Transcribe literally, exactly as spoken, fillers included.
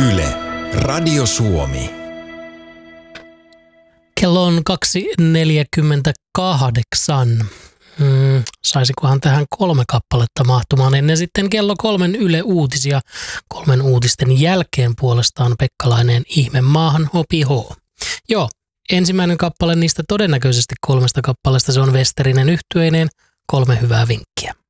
Yle, Radio Suomi. Kello on kaksi neljäkymmentäkahdeksan. Hmm, saisikohan tähän kolme kappaletta mahtumaan ennen sitten kello kolmen Yle Uutisia. Kolmen uutisten jälkeen puolestaan Pekkalainen Ihme maahan hopi hoo. Joo, ensimmäinen kappale niistä todennäköisesti kolmesta kappaleesta, se on Westerinen yhtyeineen. Kolme hyvää vinkkiä.